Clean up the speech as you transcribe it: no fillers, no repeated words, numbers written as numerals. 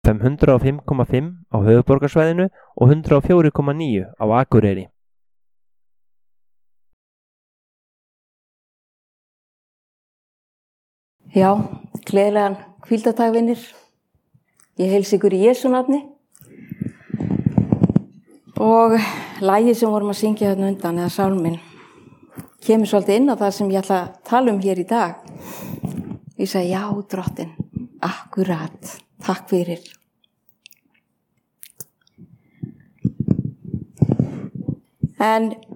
FM 105,5 á höfuðborgarsvæðinu og 104,9 á Akureyri. Já, gleðilegan hvíldardag, vinir. Ég heilsa ykkur í Jesú nafni. Og lagið sem vorum að syngja þarna undan, eða sálminn, kemur svolítið inn á það sem ég ætla að tala um hér í dag. Ég sagði, já, Drottinn, akkurat, takk fyrir. En